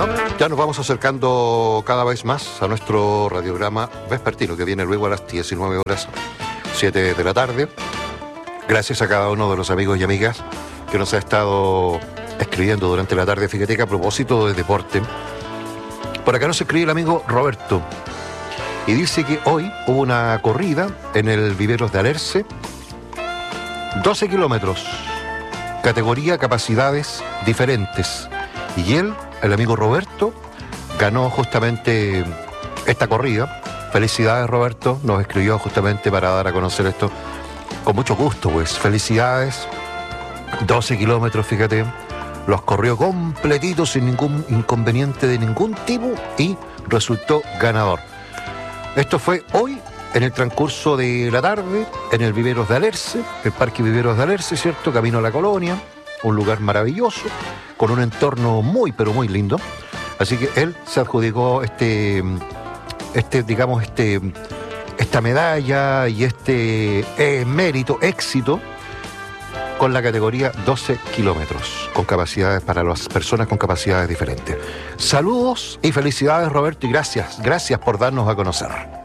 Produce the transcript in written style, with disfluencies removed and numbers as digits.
Bueno, ya nos vamos acercando cada vez más a nuestro radiograma vespertino, que viene luego a las 19 horas 7 de la tarde. Gracias a cada uno de los amigos y amigas que nos ha estado escribiendo durante la tarde. Fíjate que a propósito de deporte, por acá nos escribe el amigo Roberto y dice que hoy hubo una corrida en el Viveros de Alerce, 12 kilómetros, categoría capacidades diferentes, y él, el amigo Roberto, ganó justamente esta corrida. Felicidades, Roberto, nos escribió justamente para dar a conocer esto con mucho gusto, pues felicidades. 12 kilómetros, fíjate, los corrió completitos sin ningún inconveniente de ningún tipo y resultó ganador. Esto fue hoy en el transcurso de la tarde en el Viveros de Alerce, el Parque Viveros de Alerce, ¿cierto? Camino a la Colonia, un lugar maravilloso, con un entorno muy, pero muy lindo. Así que él se adjudicó esta medalla y mérito, éxito, con la categoría 12 kilómetros, con capacidades para las personas con capacidades diferentes. Saludos y felicidades, Roberto, y gracias por darnos a conocer.